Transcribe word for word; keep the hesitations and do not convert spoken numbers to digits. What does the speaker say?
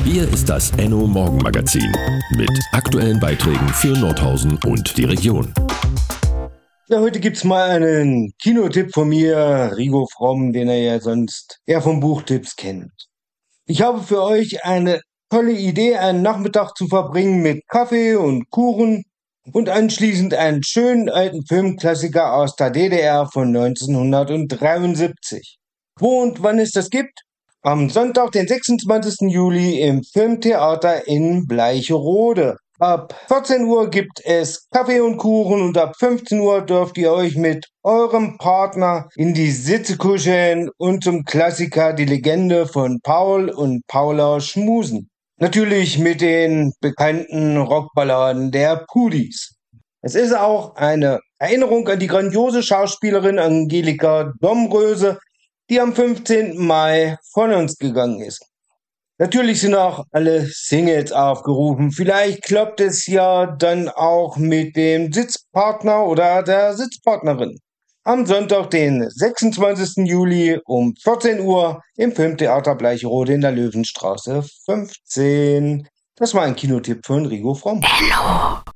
Hier ist das Enno Morgenmagazin mit aktuellen Beiträgen für Nordhausen und die Region. Ja, heute gibt's mal einen Kinotipp von mir, Rigo Fromm, den er ja sonst eher von Buchtipps kennt. Ich habe für euch eine tolle Idee, einen Nachmittag zu verbringen mit Kaffee und Kuchen und anschließend einen schönen alten Filmklassiker aus der D D R von neunzehnhundertdreiundsiebzig. Wo und wann es das gibt? Am Sonntag, den sechsundzwanzigsten Juli im Filmtheater in Bleicherode. Ab vierzehn Uhr gibt es Kaffee und Kuchen und ab fünfzehn Uhr dürft ihr euch mit eurem Partner in die Sitze kuscheln und zum Klassiker Die Legende von Paul und Paula schmusen. Natürlich mit den bekannten Rockballaden der Pudis. Es ist auch eine Erinnerung an die grandiose Schauspielerin Angelika Domröse, die am fünfzehnten Mai von uns gegangen ist. Natürlich sind auch alle Singles aufgerufen. Vielleicht klappt es ja dann auch mit dem Sitzpartner oder der Sitzpartnerin. Am Sonntag, den sechsundzwanzigsten Juli um vierzehn Uhr im Filmtheater Bleicherode in der Löwenstraße fünfzehn. Das war ein Kinotipp von Rigo Fromm. Hello.